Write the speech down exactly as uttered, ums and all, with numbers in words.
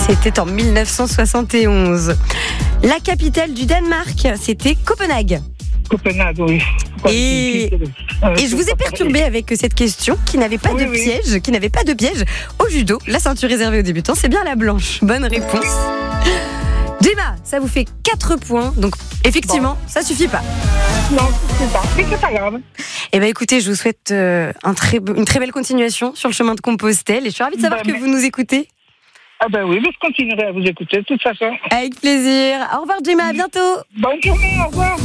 C'était en dix-neuf cent soixante et onze. La capitale du Danemark, c'était Copenhague. Copenhague, oui. Et, et je vous ai perturbé avec cette question qui n'avait pas Oui, de oui. piège, qui n'avait pas de piège. Au judo, la ceinture réservée aux débutants, c'est bien la blanche. Bonne réponse. Gemma, ça vous fait quatre points, donc effectivement, ça suffit pas. Non, c'est pas. Mais c'est pas grave. Eh ben écoutez, je vous souhaite euh, un très, une très belle continuation sur le chemin de Compostelle et je suis ravie de savoir Ben, que mais- vous nous écoutez. Ah ben oui, mais je continuerai à vous écouter de toute façon. Avec plaisir. Au revoir Gemma, à bientôt. Bonne journée, au revoir.